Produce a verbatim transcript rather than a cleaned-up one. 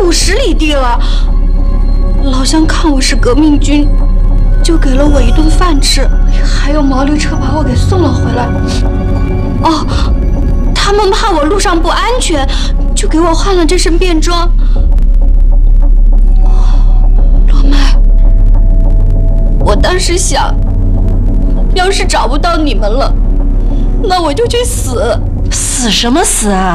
五十里地了。老乡看我是革命军，就给了我一顿饭吃，还有毛驴车把我给送了回来。哦，他们怕我路上不安全，就给我换了这身便装。罗麦，我当时想，要是找不到你们了，那我就去死。 死什么死啊？